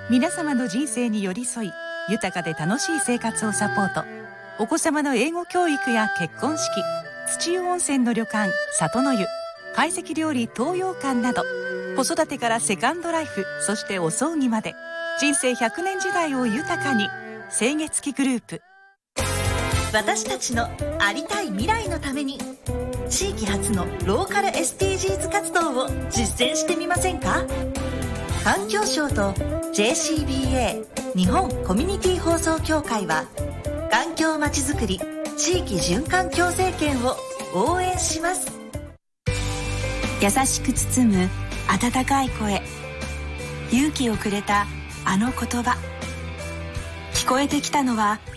皆様の人生に寄り添い、豊かで楽しい生活をサポート。お子様の英語教育や結婚式、土湯温泉の旅館里の湯、懐石料理東洋館など、子育てからセカンドライフ、そしてお葬儀まで、人生100年時代を豊かに。清月グループ。 私たちのありたい未来のために、地域発のローカル SDGs 活動を実践してみませんか？環境省と JCBA 日本コミュニティ放送協会は、環境まちづくり地域循環共生圏を応援します。 優しく包む温かい声、勇気をくれたあの言葉、聞こえてきたのは